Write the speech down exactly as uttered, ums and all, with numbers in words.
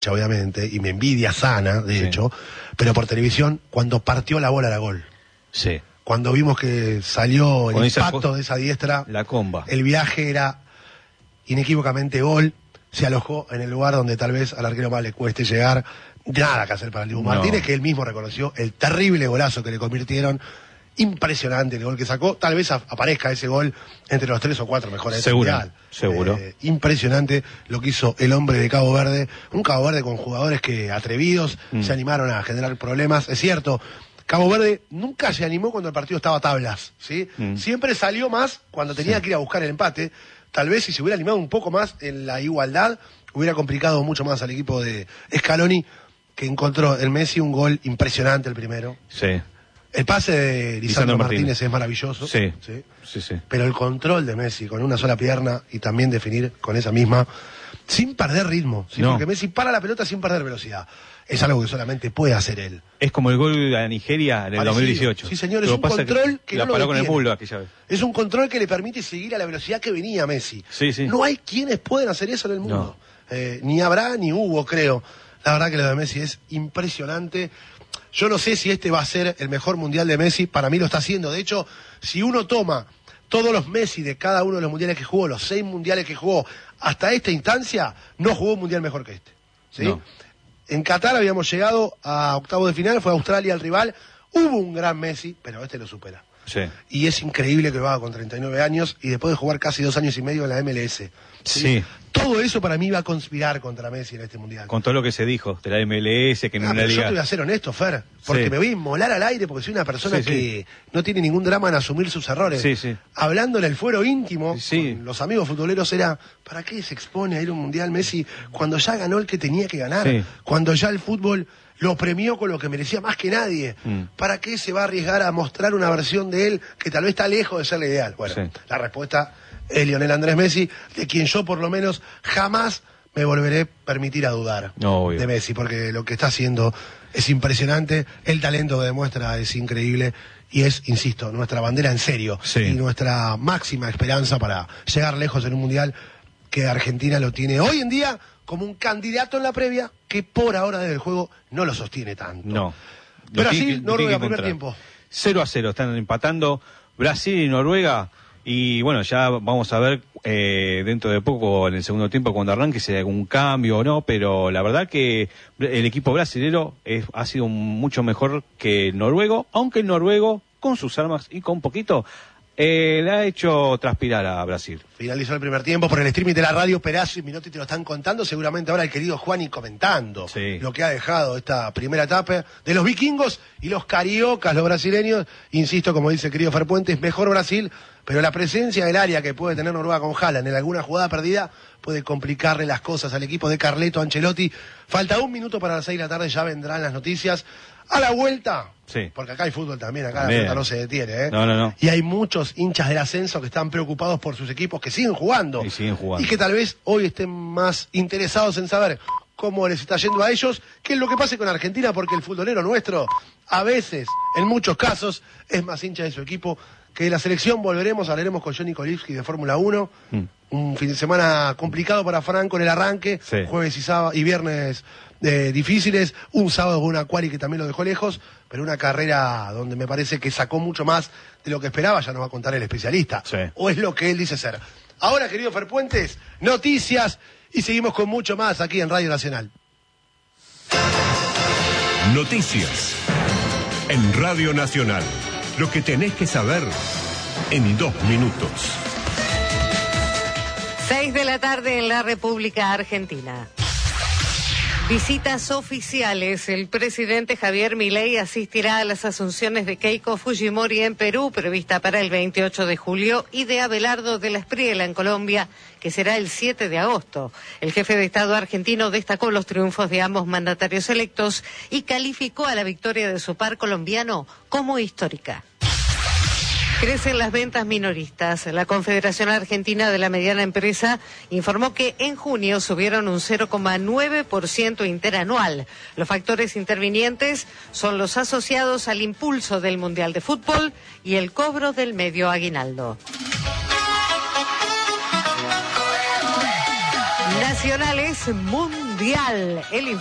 obviamente, y me envidia sana, de sí. hecho, pero por televisión, cuando partió la bola era gol. Sí. Cuando vimos que salió el Con impacto esa de esa diestra, la comba. el viaje era inequívocamente gol, se alojó en el lugar donde tal vez al arquero más le cueste llegar, nada que hacer para el Dibu No. Martínez, que él mismo reconoció el terrible golazo que le convirtieron. Impresionante el gol que sacó, tal vez aparezca ese gol entre los tres o cuatro mejores del mundial. Seguro. Eh, impresionante lo que hizo el hombre de Cabo Verde, un Cabo Verde con jugadores que atrevidos mm. se animaron a generar problemas. Es cierto, Cabo Verde nunca se animó cuando el partido estaba a tablas, ¿sí? Mm. Siempre salió más cuando tenía sí. que ir a buscar el empate. Tal vez si se hubiera animado un poco más en la igualdad, hubiera complicado mucho más al equipo de Scaloni, que encontró en Messi un gol impresionante el primero. Sí. El pase de Lisandro, Lisandro Martínez. Martínez es maravilloso. Sí. ¿sí? Sí, sí. Pero el control de Messi con una sola pierna y también definir con esa misma, sin perder ritmo. ¿sí? No. Porque Messi para la pelota sin perder velocidad. Es algo que solamente puede hacer él. Es como el gol a Nigeria en el dos mil dieciocho. Sí, señor, es un control que, que la no paró lo con el mulo aquella vez. Es un control que le permite seguir a la velocidad que venía Messi. Sí, sí. No hay quienes pueden hacer eso en el mundo. No. Eh, ni habrá ni hubo, creo. La verdad que lo de Messi es impresionante. Yo no sé si este va a ser el mejor mundial de Messi, para mí lo está haciendo. De hecho, si uno toma todos los Messi de cada uno de los mundiales que jugó, los seis mundiales que jugó, hasta esta instancia, no jugó un mundial mejor que este. ¿sí? No. En Qatar habíamos llegado a octavos de final, fue Australia el rival, hubo un gran Messi, pero este lo supera. Sí. Y es increíble que lo haga con treinta y nueve años y después de jugar casi dos años y medio en la M L S. ¿sí? sí. Todo eso para mí va a conspirar contra Messi en este mundial. Con todo lo que se dijo de la M L S, que no ah, una pero liga... yo te voy a ser honesto, Fer, porque sí. me voy a inmolar al aire porque soy una persona sí, que sí. no tiene ningún drama en asumir sus errores. Sí, sí. Hablando en el fuero íntimo, sí. con los amigos futboleros era, ¿para qué se expone a ir a un mundial Messi cuando ya ganó el que tenía que ganar? Sí. Cuando ya el fútbol lo premió con lo que merecía más que nadie. Mm. ¿Para qué se va a arriesgar a mostrar una versión de él que tal vez está lejos de ser la ideal? Bueno, sí. la respuesta es Lionel Andrés Messi, de quien yo por lo menos jamás me volveré a permitir a dudar no, de Messi, porque lo que está haciendo es impresionante, el talento que demuestra es increíble y es, insisto, nuestra bandera en serio sí. y nuestra máxima esperanza para llegar lejos en un mundial que Argentina lo tiene hoy en día como un candidato en la previa que por ahora desde el juego no lo sostiene tanto. No. Brasil, Noruega, primer tiempo. cero a cero, están empatando Brasil y Noruega. Y bueno, ya vamos a ver eh, dentro de poco, en el segundo tiempo, cuando arranque, si hay algún cambio o no, pero la verdad que el equipo brasilero es, ha sido mucho mejor que el noruego, aunque el noruego, con sus armas y con poquito, eh, le ha hecho transpirar a Brasil. Finalizó el primer tiempo por el streaming de la radio, Perazo y Minotti te lo están contando, seguramente ahora el querido Juani comentando sí. lo que ha dejado esta primera etapa de los vikingos y los cariocas, los brasileños. Insisto, como dice el querido Ferpuentes, mejor Brasil, pero la presencia del área que puede tener Noruega con Haaland en alguna jugada perdida puede complicarle las cosas al equipo de Carleto Ancelotti. Falta un minuto para las seis de la tarde, ya vendrán las noticias. A la vuelta, sí. porque acá hay fútbol también, acá también. la pelota no se detiene, ¿eh? No, no, no. Y hay muchos hinchas del ascenso que están preocupados por sus equipos, que siguen jugando. Y siguen jugando. Y que tal vez hoy estén más interesados en saber cómo les está yendo a ellos, qué es lo que pase con Argentina, porque el futbolero nuestro, a veces, en muchos casos, es más hincha de su equipo que de la selección. Volveremos, hablaremos con Johnny Kolivsky de Fórmula uno. Mm. Un fin de semana complicado para Franco en el arranque, sí. jueves y sábado y viernes eh, difíciles, un sábado con una quali que también lo dejó lejos, pero una carrera donde me parece que sacó mucho más de lo que esperaba, ya nos va a contar el especialista, sí. o es lo que él dice ser. Ahora, querido Ferpuentes, noticias y seguimos con mucho más aquí en Radio Nacional. Noticias en Radio Nacional, lo que tenés que saber en dos minutos. Seis de la tarde en la República Argentina. Visitas oficiales. El presidente Javier Milei asistirá a las asunciones de Keiko Fujimori en Perú, prevista para el veintiocho de julio, y de Abelardo de la Espriella en Colombia, que será el siete de agosto. El jefe de Estado argentino destacó los triunfos de ambos mandatarios electos y calificó a la victoria de su par colombiano como histórica. Crecen las ventas minoristas. La Confederación Argentina de la Mediana Empresa informó que en junio subieron un cero coma nueve por ciento interanual. Los factores intervinientes son los asociados al impulso del Mundial de Fútbol y el cobro del medio aguinaldo. Nacional es mundial. El